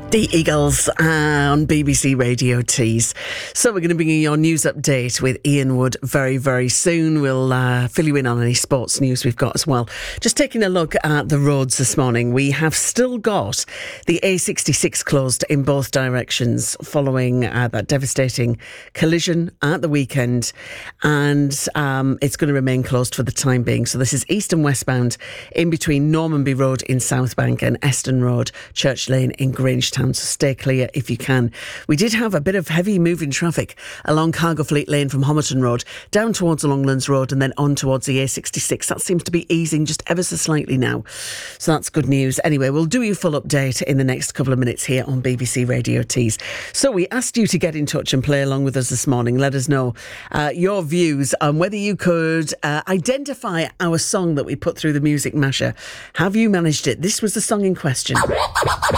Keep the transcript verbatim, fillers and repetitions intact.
The Eagles on B B C Radio Tees. So we're going to bring you your news update with Ian Wood very, very soon. We'll uh, fill you in on any sports news we've got as well. Just taking a look at the roads this morning. We have still got the A sixty-six closed in both directions following uh, that devastating collision at the weekend. And um, it's going to remain closed for the time being. So this is east and westbound in between Normanby Road in Southbank and Eston Road, Church Lane in Grangetown. So stay clear if you can. We did have a bit of heavy moving traffic along Cargo Fleet Lane from Homerton Road down towards Longlands Road and then on towards the A sixty-six. That seems to be easing just ever so slightly now. So that's good news. Anyway, we'll do you a full update in the next couple of minutes here on B B C Radio Tees. So we asked you to get in touch and play along with us this morning. Let us know uh, your views on whether you could uh, identify our song that we put through the Music Masher. Have you managed it? This was the song in question.